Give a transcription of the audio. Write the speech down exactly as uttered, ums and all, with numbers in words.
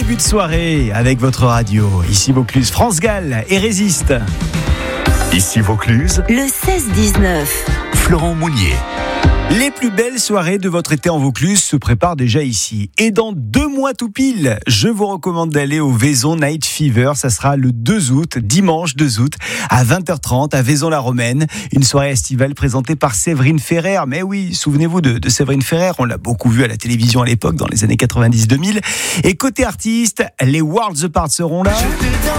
début de soirée avec votre radio. Ici Vaucluse, France Gall et Résiste. Ici Vaucluse, le seize dix-neuf. Florent Mounier. Les plus belles soirées de votre été en Vaucluse se préparent déjà ici. Et dans deux mois tout pile, je vous recommande d'aller au Vaison Night Fever. Ça sera le deux août, dimanche deux août, à vingt heures trente, à Vaison-la-Romaine. Une soirée estivale présentée par Séverine Ferrer. Mais oui, souvenez-vous de, de Séverine Ferrer. On l'a beaucoup vue à la télévision à l'époque, dans les années quatre-vingt-dix deux mille. Et côté artistes, les Worlds Apart seront là.